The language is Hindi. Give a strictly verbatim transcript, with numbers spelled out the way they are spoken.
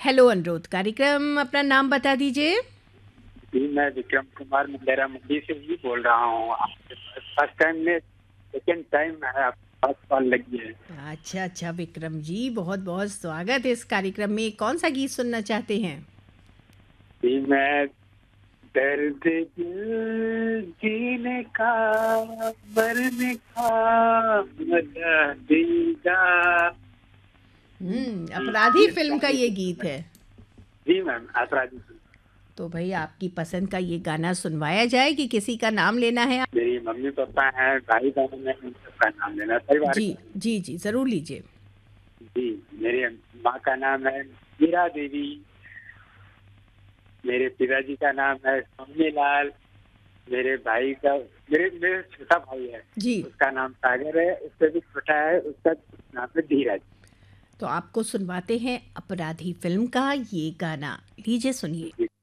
हेलो अनुरोध कार्यक्रम, अपना नाम बता दीजिए। जी, मैं विक्रम कुमार मुंडेरा मंडी से ही बोल रहा हूँ। आपके पास फर्स्ट टाइम में सेकंड टाइम है, आपके पास कॉल लगी है। अच्छा अच्छा विक्रम जी, बहुत बहुत स्वागत है इस कार्यक्रम में। कौन सा गीत सुनना चाहते हैं? जी, मैं दर्द दिल जीने का मरने का मजा देगा। हम्म जी, अपराधी इस फिल्म का गाने ये को गीत सुनना। है। जी मैम, अपराधी फिल्म। तो भाई आपकी पसंद का ये गाना सुनवाया जाए कि किसी का नाम लेना है? मेरी मम्मी पापा हैं, भाई बहन हैं, उन सबका नाम लेना परिवार जी का। जी जी, जरूर लीजिए। जी, मेरी माँ का नाम है मीरा देवी। मेरे पिताजी का नाम है सोनी लाल। मेरे भाई का मेरे मेरे छोटा भाई है, जी, उसका नाम सागर है। उससे भी छोटा है, उसका नाम है धीरज। तो आपको सुनवाते हैं अपराधी फिल्म का ये गाना। लीजिए सुनिए। जी।